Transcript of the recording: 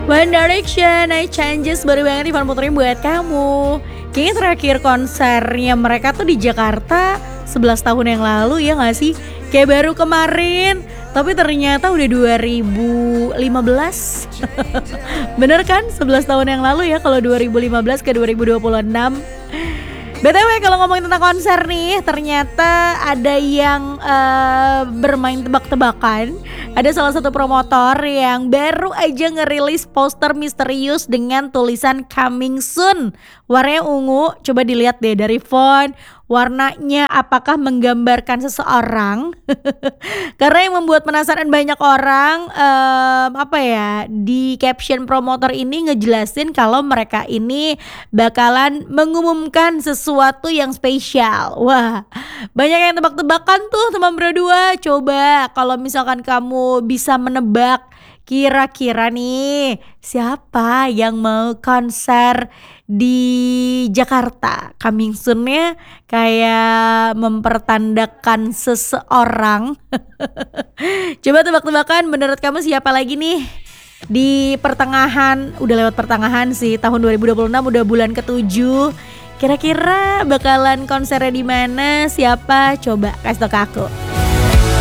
One Direction, Night Changes baru banget Ivan puterin buat kamu. Kayaknya terakhir konsernya mereka tuh di Jakarta 11 tahun yang lalu ya gak sih? Kayak baru kemarin, tapi ternyata udah 2015. Bener kan? 11 tahun yang lalu ya kalau 2015 ke 2026. BTW kalau ngomongin tentang konser nih, ternyata ada yang bermain tebak-tebakan. Ada salah satu promotor yang baru aja ngerilis poster misterius dengan tulisan coming soon. Warnanya ungu, coba dilihat deh dari font, warnanya apakah menggambarkan seseorang? Karena yang membuat penasaran banyak orang, di caption promotor ini ngejelasin kalau mereka ini bakalan mengumumkan sesuatu yang spesial. Wah, banyak yang tebak-tebakan tuh teman berdua. Coba kalau misalkan kamu bisa menebak kira-kira nih siapa yang mau konser di Jakarta coming soon-nya kayak mempertandakan seseorang. Coba tebak-tebakan menurut kamu siapa lagi nih? Di pertengahan, udah lewat pertengahan sih, tahun 2026 udah bulan ke-7. Kira-kira bakalan konsernya di mana? Siapa? Coba kasih tau ke aku.